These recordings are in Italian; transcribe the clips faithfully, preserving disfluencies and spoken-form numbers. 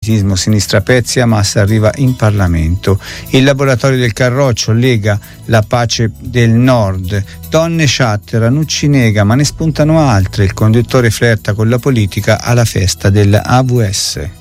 antisemitismo, sinistra pezzi a massa arriva in Parlamento. Il laboratorio del Carroccio lega la pace del Nord. Donne chat, Ranucci nega, ma ne spuntano altre. Il conduttore flirta con la politica alla festa dell'A V S.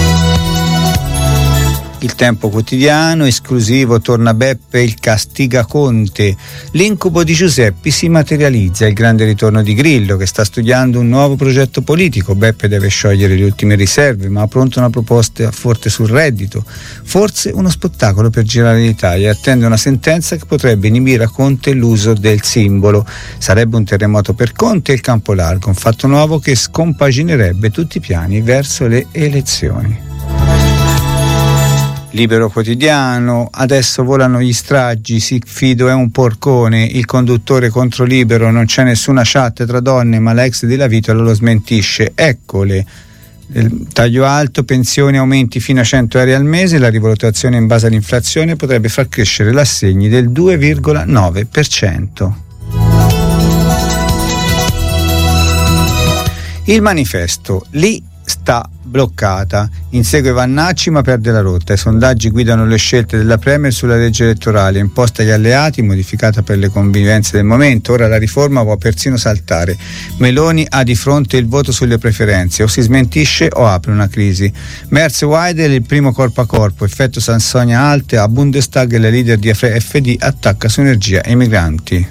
Il Tempo Quotidiano, esclusivo, torna Beppe il castiga Conte. L'incubo di Giuseppi si materializza, il grande ritorno di Grillo che sta studiando un nuovo progetto politico. Beppe deve sciogliere le ultime riserve, ma ha pronta una proposta forte sul reddito. Forse uno spettacolo per girare l'Italia e attende una sentenza che potrebbe inibire a Conte l'uso del simbolo. Sarebbe un terremoto per Conte e il campo largo, un fatto nuovo che scompaginerebbe tutti i piani verso le elezioni. Libero Quotidiano, adesso volano gli stragi, Sigfido è un porcone, il conduttore contro Libero, non c'è nessuna chat tra donne ma l'ex di Lavitola lo smentisce, eccole. Il taglio alto, pensioni, aumenti fino a cento euro al mese, la rivalutazione in base all'inflazione potrebbe far crescere l'assegni del due virgola nove per cento. Il Manifesto, lì sta bloccata, insegue Vannacci ma perde la rotta, i sondaggi guidano le scelte della Premier sulla legge elettorale imposta agli alleati, modificata per le convivenze del momento, ora la riforma può persino saltare. Meloni ha di fronte il voto sulle preferenze, o si smentisce o apre una crisi. Merz Weidel il primo corpo a corpo, effetto Sansonia Alte, a Bundestag la leader di F D attacca su energia e migranti.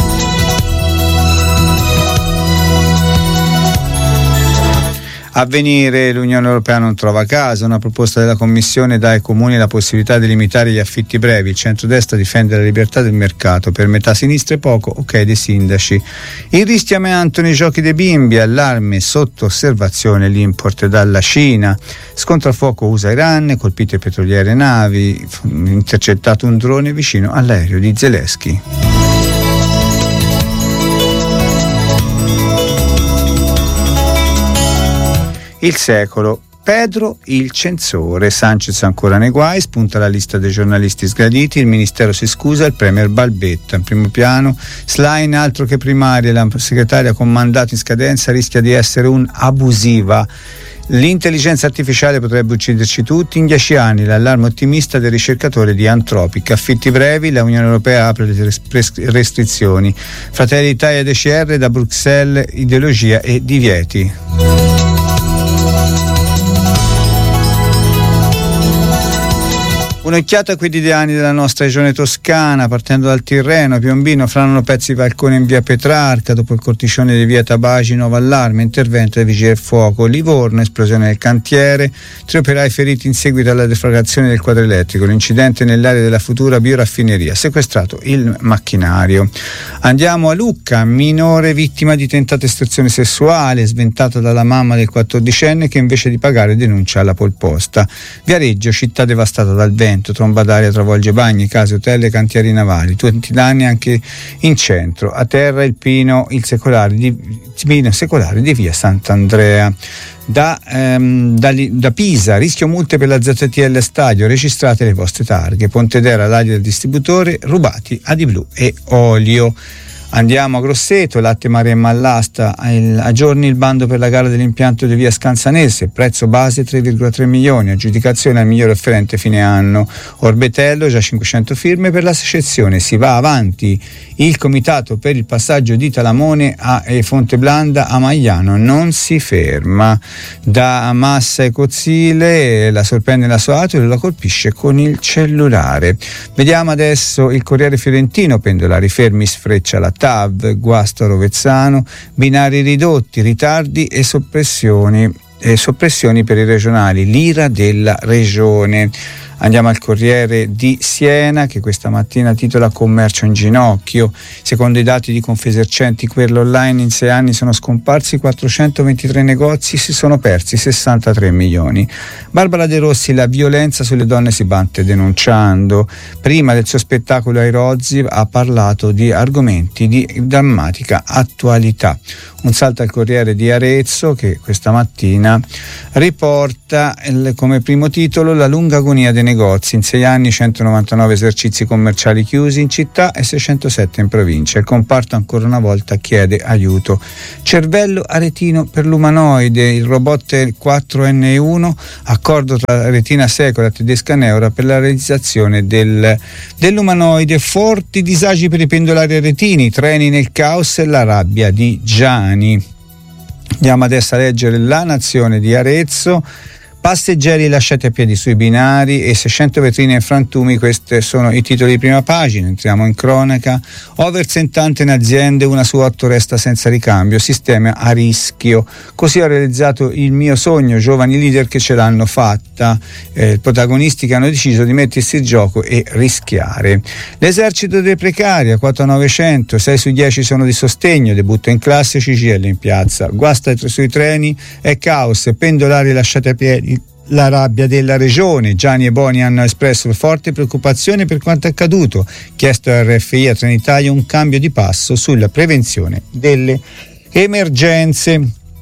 Avvenire, l'Unione Europea non trova casa, una proposta della Commissione dà ai comuni la possibilità di limitare gli affitti brevi, il centrodestra difende la libertà del mercato, per metà sinistra e poco ok dei sindaci. Il rischio amianto nei giochi dei bimbi, allarme sotto osservazione l'import dalla Cina, scontro a fuoco U S A-Iran, colpite petroliere e navi, intercettato un drone vicino all'aereo di Zelensky. Il Secolo, Pedro il censore, Sanchez ancora nei guai, spunta la lista dei giornalisti sgraditi, il ministero si scusa, il premier balbetta. In primo piano, Schlein altro che primaria, la segretaria con mandato in scadenza rischia di essere un'abusiva. L'intelligenza artificiale potrebbe ucciderci tutti in dieci anni, l'allarme ottimista del ricercatore di Anthropic. Affitti brevi, la Unione Europea apre le restrizioni. Fratelli d'Italia ed E C R, da Bruxelles ideologia e divieti. Un'occhiata ai quotidiani della nostra regione toscana, partendo dal Tirreno, Piombino, franano pezzi di balcone in via Petrarca, dopo il corticione di via Tabagi, nuovo allarme, intervento dei vigili del fuoco, Livorno, esplosione del cantiere, tre operai feriti in seguito alla deflagrazione del quadro elettrico, l'incidente nell'area della futura bioraffineria, sequestrato il macchinario. Andiamo a Lucca, minore vittima di tentata estrazione sessuale, sventata dalla mamma del quattordicenne che invece di pagare denuncia alla polposta. Viareggio, città devastata dal vento, tromba d'aria travolge bagni, case, hotel e cantieri navali, tutti danni anche in centro. A terra il pino, il secolare di, pino secolare di via Sant'Andrea. Da, ehm, da, da Pisa, rischio multe per la Z T L Stadio, registrate le vostre targhe. Pontedera, l'ali del distributore, rubati Adiblu e olio. Andiamo a Grosseto, latte Maremma all'asta, aggiorni il bando per la gara dell'impianto di via Scanzanese, prezzo base tre virgola tre milioni, aggiudicazione al miglior offerente fine anno. Orbetello, già cinquecento firme per la secessione, si va avanti. Il comitato per il passaggio di Talamone a Fonteblanda a Magliano non si ferma. Da Massa e Cozzile la sorprende la sua auto e la colpisce con il cellulare. Vediamo adesso il Corriere Fiorentino, pendolari fermi, sfreccia la T A V, guasto a Rovezzano, binari ridotti, ritardi e soppressioni, e soppressioni per i regionali, l'ira della regione. Andiamo al Corriere di Siena, che questa mattina titola Commercio in ginocchio. Secondo i dati di Confesercenti, quello online, in sei anni sono scomparsi quattrocentoventitré negozi, si sono persi sessantatré milioni. Barbara De Rossi, la violenza sulle donne si batte denunciando. Prima del suo spettacolo ai Rozzi ha parlato di argomenti di drammatica attualità. Un salto al Corriere di Arezzo, che questa mattina riporta il, come primo titolo la lunga agonia dei negozi, in sei anni centonovantanove esercizi commerciali chiusi in città e seicentosette in provincia. Il comparto ancora una volta chiede aiuto. Cervello a retino per l'umanoide, il robot quattro N uno, accordo tra Retina Secol e la tedesca Neura per la realizzazione del, dell'umanoide. Forti disagi per i pendolari a retini, treni nel caos e la rabbia di Gianni. Andiamo adesso a leggere La Nazione di Arezzo. Passeggeri lasciati a piedi sui binari e seicento vetrine in frantumi, questi sono i titoli di prima pagina. Entriamo in cronaca. Over settanta in aziende, una su otto resta senza ricambio, sistema a rischio. Così ho realizzato il mio sogno, giovani leader che ce l'hanno fatta, eh, protagonisti che hanno deciso di mettersi in gioco e rischiare. L'esercito dei precari a quota novecento, sei su dieci sono di sostegno, debutto in classe, C G I L in piazza. Guasta sui treni e caos, pendolari lasciati a piedi, la rabbia della regione. Gianni e Boni hanno espresso forte preoccupazione per quanto accaduto, chiesto a R F I a Trenitalia un cambio di passo sulla prevenzione delle emergenze.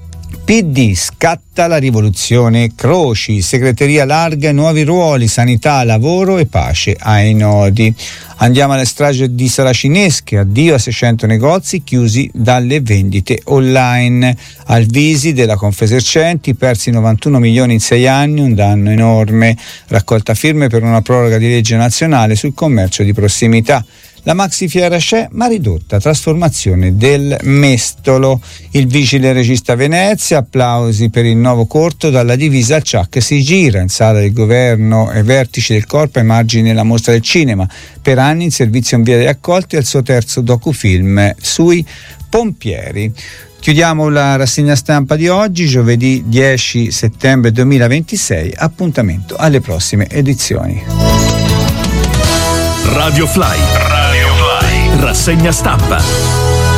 P D scatta la rivoluzione Croci, segreteria larga e nuovi ruoli, sanità, lavoro e pace ai nodi. Andiamo alle strage di Saracinesche, addio a seicento negozi chiusi dalle vendite online. Alvisi della Confesercenti, persi novantuno milioni in sei anni, un danno enorme. Raccolta firme per una proroga di legge nazionale sul commercio di prossimità. La maxi fiera c'è, ma ridotta, trasformazione del mestolo. Il vigile regista Venezia, applausi per il nuovo corto, dalla divisa al ciak si gira. In sala del governo e vertici del corpo ai margini della mostra del cinema. Per anni in servizio in via dei accolti al suo terzo docufilm sui pompieri. Chiudiamo la rassegna stampa di oggi, giovedì dieci settembre duemilaventisei. Appuntamento alle prossime edizioni. Radio Fly. Radio Fly. Rassegna stampa.